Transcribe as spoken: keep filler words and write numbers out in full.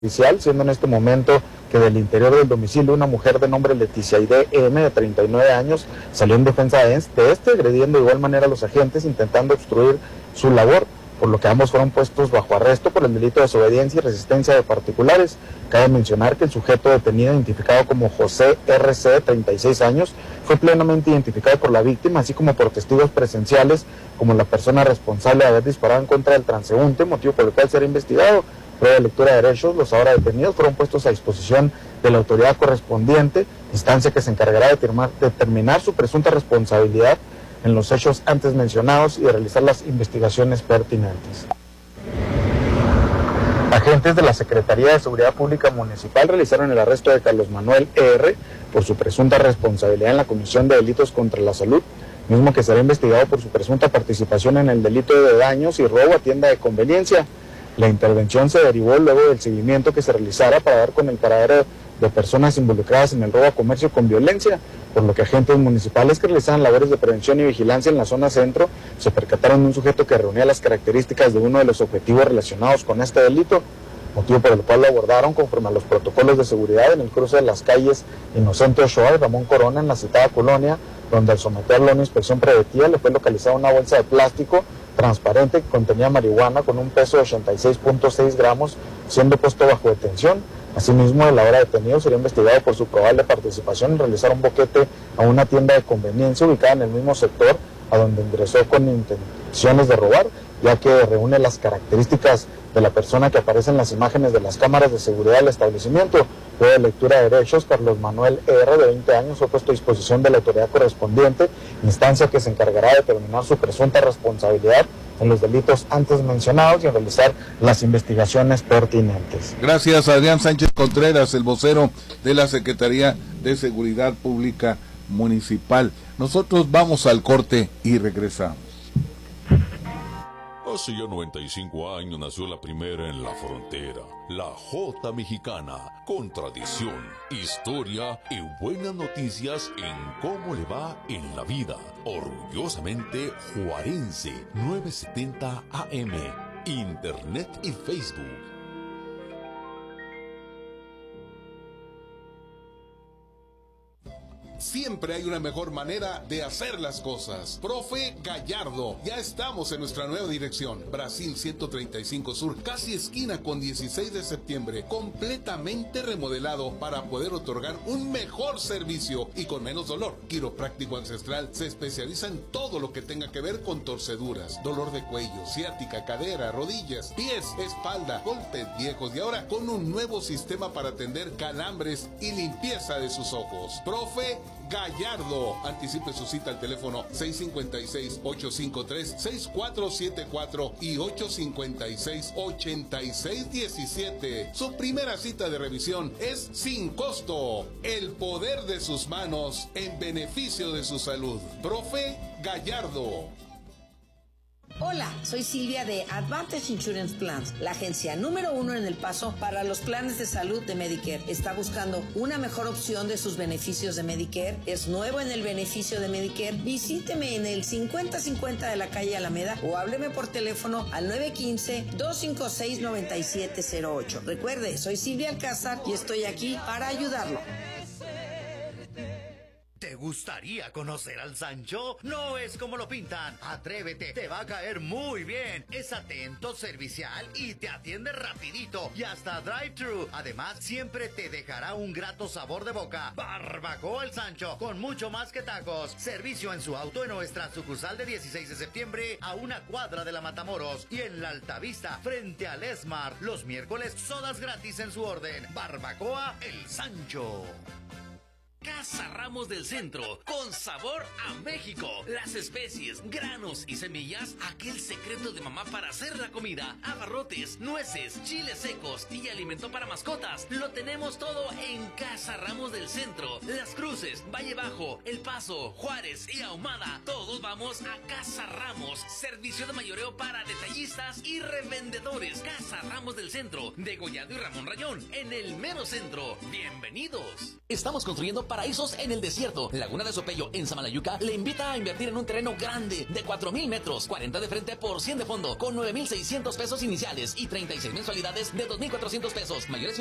Oficial, siendo en este momento que del interior del domicilio una mujer de nombre Leticia Aide M, de treinta y nueve años, salió en defensa de este, agrediendo de igual manera a los agentes, intentando obstruir su labor, por lo que ambos fueron puestos bajo arresto por el delito de desobediencia y resistencia de particulares. Cabe mencionar que el sujeto detenido, identificado como José R C, de treinta y seis años, fue plenamente identificado por la víctima, así como por testigos presenciales, como la persona responsable de haber disparado en contra del transeúnte, motivo por el cual será investigado. Prueba de lectura de derechos, los ahora detenidos fueron puestos a disposición de la autoridad correspondiente, instancia que se encargará de determinar, determinar su presunta responsabilidad en los hechos antes mencionados y de realizar las investigaciones pertinentes. Agentes de la Secretaría de Seguridad Pública Municipal realizaron el arresto de Carlos Manuel R. por su presunta responsabilidad en la comisión de delitos contra la salud, mismo que será investigado por su presunta participación en el delito de daños y robo a tienda de conveniencia. La intervención se derivó luego del seguimiento que se realizara para dar con el paradero de personas involucradas en el robo a comercio con violencia, por lo que agentes municipales que realizaban labores de prevención y vigilancia en la zona centro se percataron de un sujeto que reunía las características de uno de los objetivos relacionados con este delito, motivo por el cual lo abordaron conforme a los protocolos de seguridad en el cruce de las calles Inocente Ochoa y Ramón Corona en la citada colonia, donde al someterlo a una inspección preventiva le fue localizada una bolsa de plástico transparente que contenía marihuana con un peso de ochenta y seis punto seis gramos, siendo puesto bajo detención. Asimismo, el ahora detenido sería investigado por su probable participación en realizar un boquete a una tienda de conveniencia ubicada en el mismo sector a donde ingresó con intenciones de robar, ya que reúne las características de la persona que aparece en las imágenes de las cámaras de seguridad del establecimiento. Luego de lectura de derechos, Carlos Manuel R., de veinte años, fue puesto a disposición de la autoridad correspondiente, instancia que se encargará de determinar su presunta responsabilidad en los delitos antes mencionados y en realizar las investigaciones pertinentes. Gracias, Adrián Sánchez Contreras, el vocero de la Secretaría de Seguridad Pública Municipal. Nosotros vamos al corte y regresamos. Hace ya noventa y cinco años nació la primera en la frontera, la Jota Mexicana, con tradición, historia y buenas noticias en cómo le va en la vida. Orgullosamente juarense, novecientos setenta A M, Internet y Facebook. Siempre hay una mejor manera de hacer las cosas. Profe Gallardo, ya estamos en nuestra nueva dirección. Brasil ciento treinta y cinco Sur, casi esquina con dieciséis de septiembre. Completamente remodelado para poder otorgar un mejor servicio y con menos dolor. Quiropráctico Ancestral se especializa en todo lo que tenga que ver con torceduras, dolor de cuello, ciática, cadera, rodillas, pies, espalda, golpes viejos y ahora con un nuevo sistema para atender calambres y limpieza de sus ojos. Profe Gallardo, anticipe su cita al teléfono seis cinco seis, ocho cinco tres, seis cuatro siete cuatro y ocho cinco seis, ocho seis uno siete. Su primera cita de revisión es sin costo. El poder de sus manos en beneficio de su salud. Profe Gallardo. Hola, soy Silvia de Advantage Insurance Plans, la agencia número uno en El Paso para los planes de salud de Medicare. ¿Está buscando una mejor opción de sus beneficios de Medicare? ¿Es nuevo en el beneficio de Medicare? Visíteme en el cincuenta cincuenta de la calle Alameda o hábleme por teléfono al nueve uno cinco, dos cinco seis, nueve siete cero ocho. Recuerde, soy Silvia Alcázar y estoy aquí para ayudarlo. ¿Te gustaría conocer al Sancho? No es como lo pintan. Atrévete, te va a caer muy bien. Es atento, servicial y te atiende rapidito y hasta drive-thru. Además, siempre te dejará un grato sabor de boca. Barbacoa el Sancho, con mucho más que tacos. Servicio en su auto en nuestra sucursal de dieciséis de septiembre a una cuadra de la Matamoros y en la Altavista frente al Esmar. Los miércoles, sodas gratis en su orden. Barbacoa el Sancho. Casa Ramos del Centro, con sabor a México. Las especies, granos y semillas, aquel secreto de mamá para hacer la comida. Abarrotes, nueces, chiles secos y alimento para mascotas. Lo tenemos todo en Casa Ramos del Centro. Las Cruces, Valle Bajo, El Paso, Juárez y Ahumada. Todos vamos a Casa Ramos. Servicio de mayoreo para detallistas y revendedores. Casa Ramos del Centro, de Gollado y Ramón Rayón, en el mero centro. Bienvenidos. Estamos construyendo paraísos en el desierto. Laguna de Sopello en Samalayuca le invita a invertir en un terreno grande de cuatro mil metros, cuarenta de frente por cien de fondo, con nueve mil seiscientos pesos iniciales y treinta y seis mensualidades de dos mil cuatrocientos pesos. Mayores